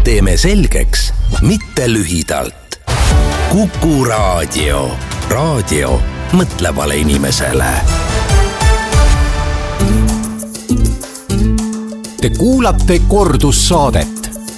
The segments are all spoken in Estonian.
teeme selgeks, mitte lühidalt. Kuku Raadio. Raadio mõtlevale inimesele. Te kuulate kordussaadet.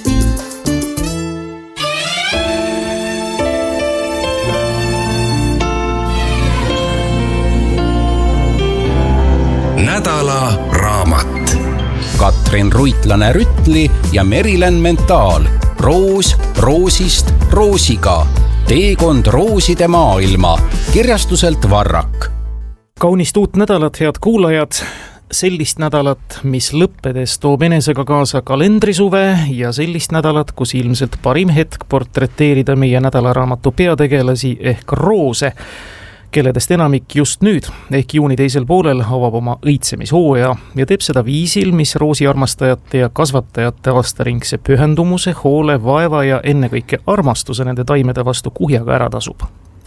Nädala raamat. Katrin Ruitlane-Rütli ja Merilen Mentaal. Roos roosist roosiga. Teekond rooside maailma. Kirjastuselt Varrak. Kaunist uut nädalat, head kuulajad. Sellist nädalat, mis lõppedes toob enesega kaasa kalendrisuve ja sellist nädalat, kus ilmselt parim hetk portreteerida meie nädalaraamatu peategelasi ehk roose, kelledest enamik just nüüd, ehk juuni teisel poolel avab oma õitsemishooja ja teeb seda viisil, mis roosiarmastajate ja kasvatajate aastaringse pühendumuse, hoole, vaeva ja ennekõike armastuse nende taimede vastu kuhjaga ära tasub.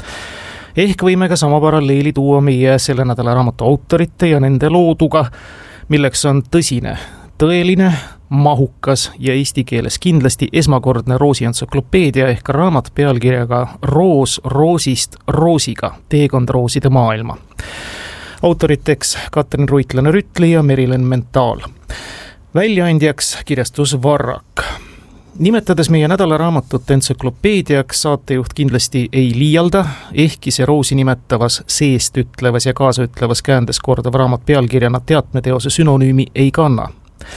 Ehk võime ka sama paralleeli tuua meie selle nädala raamatu autorite ja nende looduga, milleks on tõsine, tõeline, mahukas ja eesti keeles kindlasti esmakordne roosientsüklopeedia ehk raamat pealkirjaga Roos roosist roosiga. Teekond rooside maailma. Autoriteks Katrin Ruitlane-Rütli ja Merilen Mentaal. Väljaandjaks kirjastus Varrak. Nimetades meie nädalaraamatut entsüklopeediaks, saatejuht kindlasti ei liialda, ehkki see roosi nimetavas seest ütlevas ja kaasaütlevas käändes kordav raamat pealkirjana teatmeteose sünonüümi ei kanna.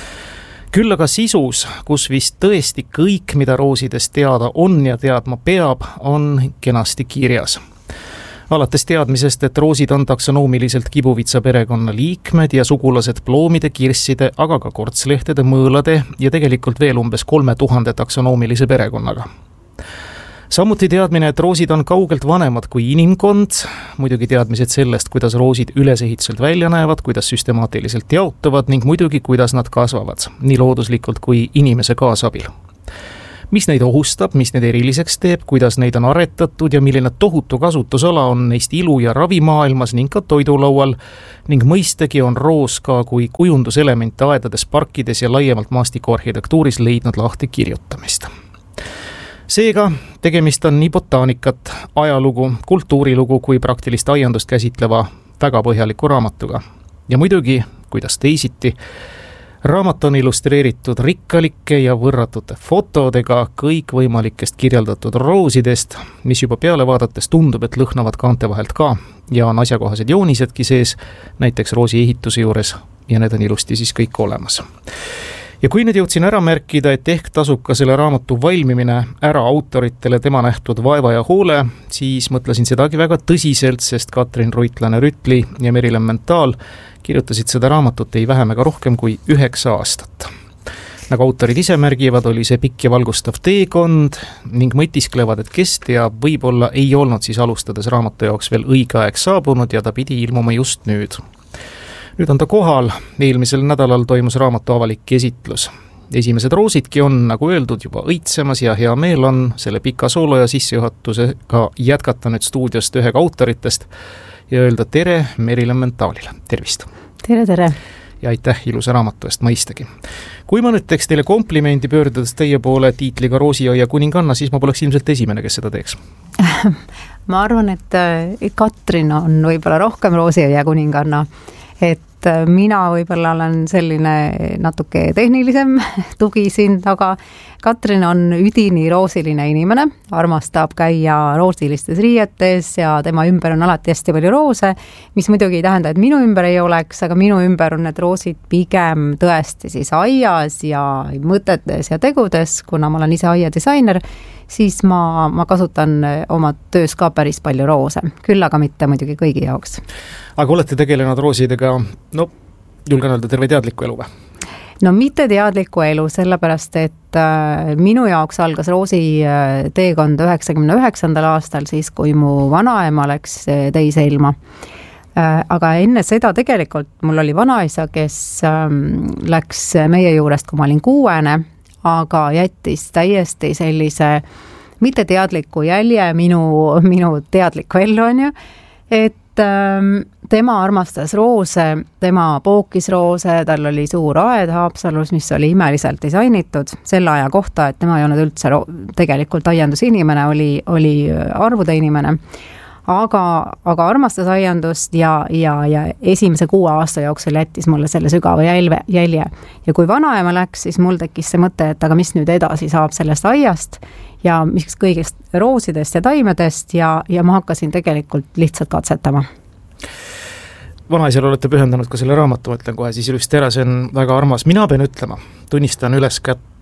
Küll aga sisus, kus vist tõesti kõik, mida roosidest teada on ja teadma peab, on kenasti kirjas. Alates teadmisest, et roosid on taksonoomiliselt kibuvitsa perekonna liikmed ja sugulased ploomide, kirsside, aga ka kortslehtede, mõõlade ja tegelikult veel umbes 3000 taksonoomilise perekonnaga. Samuti teadmine, et roosid on kaugelt vanemad kui inimkond, muidugi teadmised sellest, kuidas roosid ülesehituselt välja näevad, kuidas süstemaatiliselt jaotuvad ning muidugi, kuidas nad kasvavad, nii looduslikult kui inimese kaasabil. Mis neid ohustab, mis neid eriliseks teeb, kuidas neid on aretatud ja milline tohutu kasutusala on neist ilu- ja ravimaailmas ning ka toidulaual ning mõistagi on roos ka kui kujunduselement aedades, parkides ja laiemalt maastikuarhitektuuris leidnud lahti kirjutamist. Seega, tegemist on nii botaanikat, ajalugu, kultuurilugu kui praktilist aiandust käsitleva väga põhjaliku raamatuga. Ja muidugi, kuidas teisiti, raamat on illustreeritud rikkalike ja võrratute fotodega kõikvõimalikest kirjeldatud roosidest, mis juba peale vaadates tundub, et lõhnavad kaante vahelt ka ja on asjakohased joonisedki sees, näiteks roosi ehituse juures ja need on ilusti siis kõik olemas. Ja kui nüüd jõudsin ära märkida, et ehk tasub ka selle raamatu valmimine ära autoritele tema nähtud vaeva ja hoole, siis mõtlesin sedagi väga tõsiselt, sest Katrin Ruitlane-Rütli ja Merilen Mentaal kirjutasid seda raamatut ei vähem ega rohkem kui 9 aastat. Nagu autorid ise märgivad, oli see pikk ja valgustav teekond ning mõtisklevad, et kes teab, võib-olla ei olnud siis alustades raamatu jaoks veel õige aeg saabunud ja ta pidi ilmuma just nüüd. Nüüd on ta kohal, eelmisel nädalal toimus raamatu avalik esitlus. Esimesed roosidki on, nagu öeldud, juba õitsemas ja hea meel on selle pika soolo ja sissejuhatusega jätkata nüüd stuudiost ühega autoritest ja öelda tere Merilen Mentaalile. Tervist! Tere! Ja aitäh ilusa raamatu eest mõistagi. Kui ma nüüd teeks teile komplimendi pöördudes teie poole tiitliga Roosiaia kuninganna, siis ma poleks ilmselt esimene, kes seda teeks. Ma arvan, et Katrin on võib-olla rohkem Roosiaia kuninganna, et mina võib-olla olen selline natuke tehnilisem tugi siin, aga Katrin on üdini roosiline inimene, armastab käia roosilistes riietes ja tema ümber on alati hästi palju roose, mis muidugi ei tähenda, et minu ümber ei oleks, aga minu ümber on need roosid pigem tõesti siis aias ja mõtetes ja tegudes, kuna ma olen ise aiadisainer, siis ma kasutan oma töös ka päris palju roose, küll aga mitte muidugi kõigi jaoks. Aga olete tegelenud roosidega, julgen öelda terve teadliku elu või? No mitte teadliku elu, sellepärast, et minu jaoks algas roosi teekond 99. aastal, siis kui mu vanaema läks teise ilma. Aga enne seda tegelikult mul oli vanaisa, kes läks meie juurest, kui ma olin 6, aga jättis täiesti sellise mitte teadliku jälje minu teadliku ellu, on ju, et tema armastas roose, tema pookis roose, tal oli suur aed Haapsalus, mis oli imeliselt disainitud selle aja kohta, et tema ei olnud üldse tegelikult aiandusinimene, oli arvude inimene. Aga armastas aiandust ja esimese 6 aasta jooksul jättis mulle selle sügava jälje. Ja kui vanaema läks, siis mul tekkis see mõte, et aga mis nüüd edasi saab sellest aiast ja mis kõigest roosidest ja taimedest ja ma hakkasin tegelikult lihtsalt katsetama. Vanaisal olete pühendanud ka selle raamatu, mõtlen kohe siis Ilus Tera, see on väga armas. Mina pean ütlema, tunnistan üles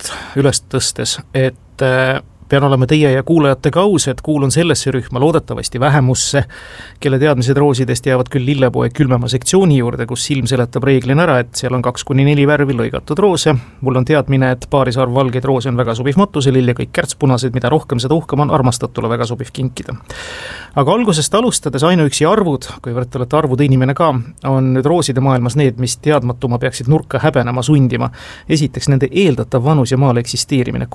tõstes, et pean olema teie ja kuulajatega aus, et kuulun sellesse rühma loodetavasti vähemusse, kelle teadmised roosidest jäävad küll lillepoe külmema sektsiooni juurde, kus silm seletab reeglina ära, et seal on 2-4 värvi lõigatud roose. Mul on teadmine, et paarisarv valgeid roose on väga sobiv matuselill ja kõik kärtspunased, mida rohkem seda uhkem on armastatule väga sobiv kinkida. Aga algusest alustades ainuüksi arvud, kuivõrd te olete arvude inimene ka, on nüüd rooside maailmas need, mis teadmatuma peaksid nurka häbenema sundima. Esiteks nende eeldatav vanus ja maal eksisteerimine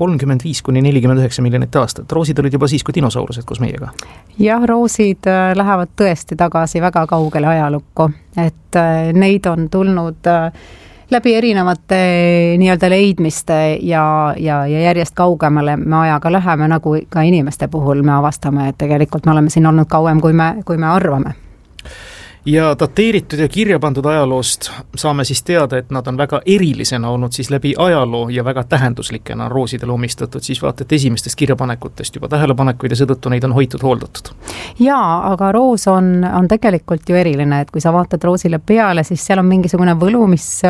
35-49 miljonit aastat. Roosid olid juba siis, kui dinosaurused koos meiega. Jah, roosid lähevad tõesti tagasi väga kaugele ajalukku, et neid on tulnud läbi erinevate nii-öelda leidmiste ja järjest kaugemale me ajaga läheme, nagu ka inimeste puhul me avastame, et tegelikult me oleme siin olnud kauem, kui me arvame. Ja dateeritud ja kirja pandud ajaloost saame siis teada, et nad on väga erilisena olnud siis läbi ajaloo ja väga tähenduslikena roosidele omistatud, siis vaata, et esimestest kirjapanekutest juba tähelepanekuid ja seetõttu neid on hoitud, hooldatud. Jaa, aga roos on tegelikult ju eriline, et kui sa vaatad roosile peale, siis seal on mingisugune võlu,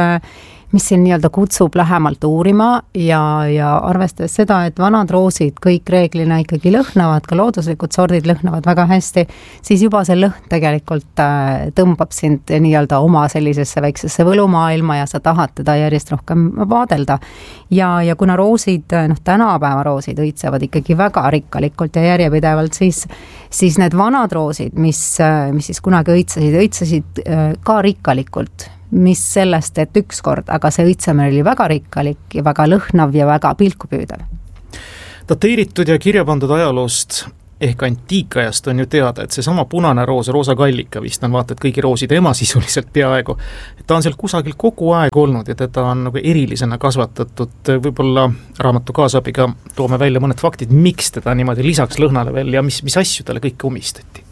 mis siin nii-öelda kutsub lähemalt uurima ja arvestades seda, et vanad roosid kõik reeglina ikkagi lõhnavad, ka looduslikud sordid lõhnavad väga hästi, siis juba see lõhn tegelikult tõmbab sind nii-öelda oma sellisesse väiksesse võlumaailma ja sa tahad teda järjest rohkem vaadelda. Ja kuna roosid, tänapäeva roosid õitsevad ikkagi väga rikkalikult ja järjepidevalt, siis need vanad roosid, mis siis kunagi õitsesid ka rikkalikult, mis sellest, et ükskord, aga see õitsemine oli väga rikkalik ja väga lõhnav ja väga pilkupüüdav. Dateeritud ja kirja pandud ajaloost ehk antiikajast on ju teada, et see sama punane roos, roosa kallika vist on vaata, et kõigi rooside ema sisuliselt peaaegu, et ta on seal kusagil kogu aeg olnud ja teda on nagu erilisena kasvatatud. Võib-olla raamatu kaasabiga toome välja mõned faktid, miks teda niimoodi lisaks lõhnale veel ja mis asju talle kõike omistati.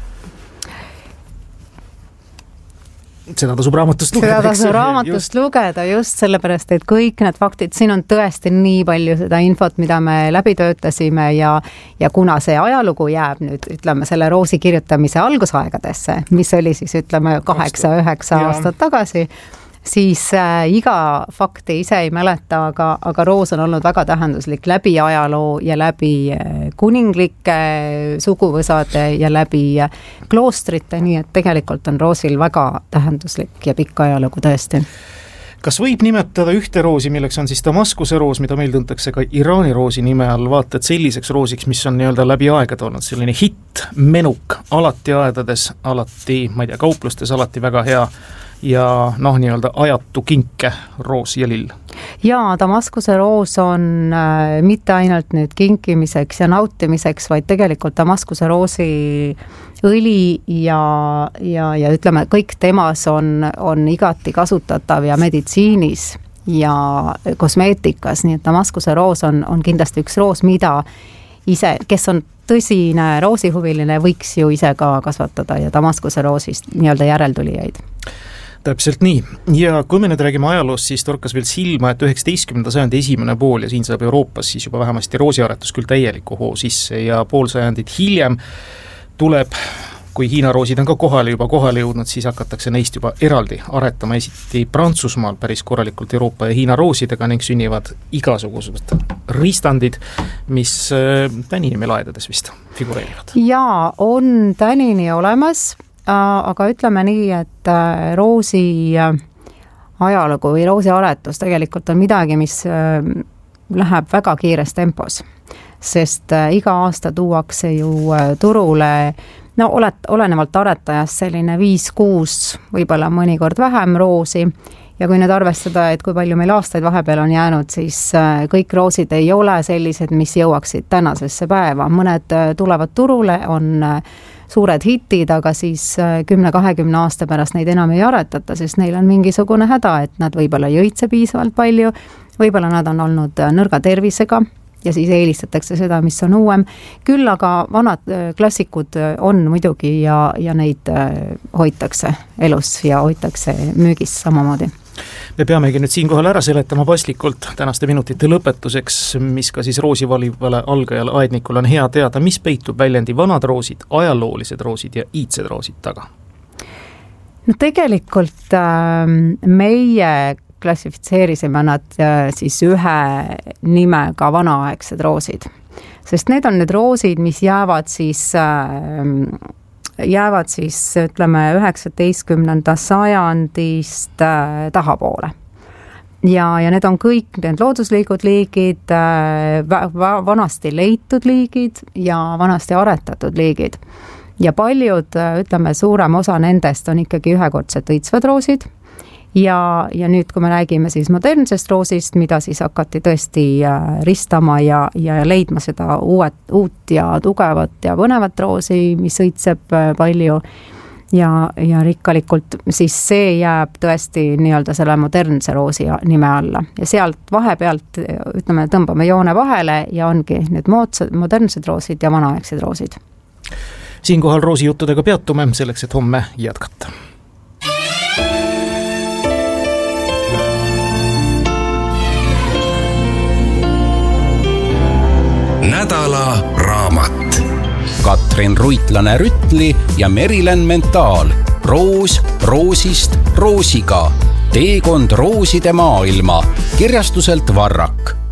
Seda tasub raamatust lugeda. Just sellepärast, et kõik need faktid, siin on tõesti nii palju seda infot, mida me läbi töötasime ja kuna see ajalugu jääb nüüd, ütleme, selle roosi kirjutamise algusaegadesse, mis oli siis, ütleme, 8-9 aastat tagasi, siis iga fakti ise ei mäleta, aga roos on olnud väga tähenduslik läbi ajaloo ja läbi kuninglike suguvõsade ja läbi kloostrite, nii et tegelikult on roosil väga tähenduslik ja pikk ajalugu tõesti. Kas võib nimetada ühte roosi, milleks on siis Damaskuse roos, mida meil tuntakse ka Iraani roosi nime all, vaata, et selliseks roosiks, mis on nii-öelda läbi aegade olnud, selline hitt, menuk, alati aedades, alati, ma ei tea, kauplustes, alati väga hea ja nii-öelda ajatu kinke roos ja lill. Jaa, Damaskuse roos on mitte ainult nüüd kinkimiseks ja nautimiseks, vaid tegelikult Damaskuse roosi õli ja ütleme, kõik temas on igati kasutatav ja meditsiinis ja kosmeetikas, nii et Damaskuse roos on kindlasti üks roos, mida ise, kes on tõsine roosihuviline, võiks ju ise ka kasvatada ja Damaskuse roosist nii-öelda järeltulijaid. Täpselt nii. Ja kui me nüüd räägime ajaloost, siis torkas veel silma, et 19. sajandi esimene pool ja siin saab Euroopas siis juba vähemasti roosiaretus küll täieliku hoo sisse ja pool sajandit hiljem tuleb, kui Hiina roosid on ka kohale jõudnud, siis hakatakse neist juba eraldi aretama esiti Prantsusmaal päris korralikult Euroopa ja Hiina roosidega ning sünnivad igasugused ristandid, mis tänini meil aedades vist figureerivad. Jaa, on tänini olemas, aga ütleme nii, et roosi ajalugu või roosi aretus tegelikult on midagi, mis läheb väga kiires tempos, sest iga aasta tuuakse ju turule, olenevalt aretajast selline 5-6, võib-olla mõnikord vähem roosi ja kui nüüd arvestada, et kui palju meil aastaid vahepeal on jäänud, siis kõik roosid ei ole sellised, mis jõuaksid tänasesse päeva. Mõned tulevad turule, on suured hitid, aga siis 10-20 aasta pärast neid enam ei aretata, sest neil on mingisugune häda, et nad võib-olla ei õitse piisavalt palju, võib-olla nad on olnud nõrga tervisega ja siis eelistatakse seda, mis on uuem. Küll aga vanad klassikud on muidugi ja neid hoitakse elus ja hoitakse müügis samamoodi. Me peamegi nüüd siinkohal ära seletama paslikult tänaste minutite lõpetuseks, mis ka siis roosi valivale algajal aednikul on hea teada, mis peitub väljendi vanad roosid, ajaloolised roosid ja iidsed roosid taga? No tegelikult meie klassifitseerisime nad siis ühe nimega vanaaegsed roosid, sest need on need roosid, mis jäävad siis ütleme 19. sajandist tahapoole. Ja need on kõik need looduslikud liigid, vanasti leitud liigid ja vanasti aretatud liigid. Ja paljud, ütleme, suurem osa nendest on ikkagi ühekordsed õitsvad roosid. Ja nüüd, kui me räägime siis modernsest roosist, mida siis hakati tõesti ristama ja leidma seda uut ja tugevat ja põnevat roosi, mis õitseb palju ja rikkalikult, siis see jääb tõesti nii-öelda selle modernse roosi nime alla. Ja sealt vahepealt, ütleme, tõmbame joone vahele ja ongi need modernsed roosid ja vanaaegsed roosid. Siinkohal roosijuttudega peatume selleks, et homme jätkata. Nädala raamat. Katrin Ruitlane-Rütli ja Merilen Mentaal. Roos roosist roosiga. Teekond rooside maailma. Kirjastuselt Varrak.